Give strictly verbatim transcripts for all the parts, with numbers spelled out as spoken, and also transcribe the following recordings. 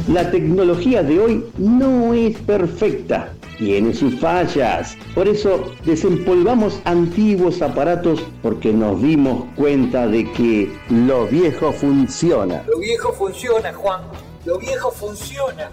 La tecnología de hoy no es perfecta, tiene sus fallas. Por eso desempolvamos antiguos aparatos porque nos dimos cuenta de que lo viejo funciona. Lo viejo funciona, Juan. Lo viejo funciona.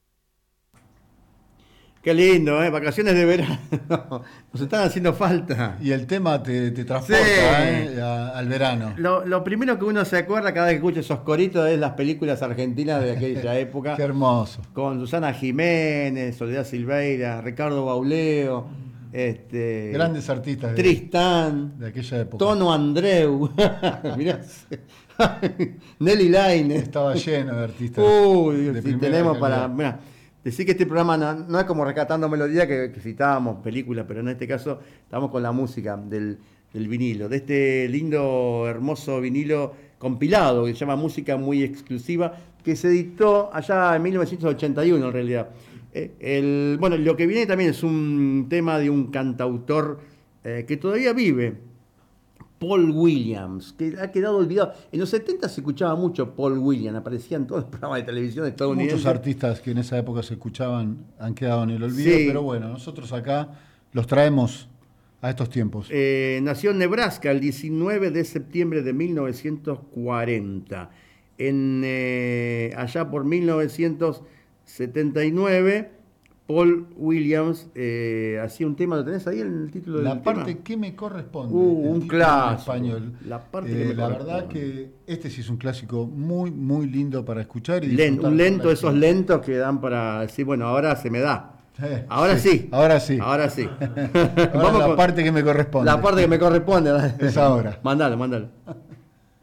Qué lindo, ¿eh? Vacaciones de verano. Nos están haciendo falta. Y el tema te, te transporta Sí. ¿eh? A- al verano. Lo, lo primero que uno se acuerda cada vez que escucha esos coritos es las películas argentinas de aquella época. Qué hermoso. Con Susana Jiménez, Soledad Silveira, Ricardo Bauleo, este, Grandes artistas de, Tristán, de aquella época. Tono Andreu, mirá, Nelly Laine. Estaba lleno de artistas. Uy, de si primera tenemos calidad. para. Mirá, decir que este programa no, no es como Rescatando Melodía, que, que citábamos películas, pero en este caso estamos con la música del, del vinilo, de este lindo, hermoso vinilo compilado que se llama Música Muy Exclusiva, que se editó allá en mil novecientos ochenta y uno en realidad. Eh, el, bueno, lo que viene también es un tema de un cantautor eh, que todavía vive. Paul Williams, que ha quedado olvidado. En los setenta se escuchaba mucho Paul Williams, aparecía en todos los programas de televisión estadounidenses. Muchos artistas que en esa época se escuchaban han quedado en el olvido, Sí. pero bueno, nosotros acá los traemos a estos tiempos. Eh, nació en Nebraska el diecinueve de septiembre de mil novecientos cuarenta. En, eh, allá por mil novecientos setenta y nueve, Paul Williams eh, hacía un tema, ¿lo tenés ahí en el título del La parte tema? que me corresponde. Uh, el un título en clásico. español. La parte Eh, que me la corresponde. verdad que este sí es un clásico muy, muy lindo para escuchar. Y Len- disfrutar un con lento, la esos gente. lentos que dan para decir, bueno, ahora se me da. Eh, Ahora sí. Ahora sí. Ahora sí. Ahora la con parte que me corresponde. la parte que me corresponde. Es ahora. Mandalo, mandalo.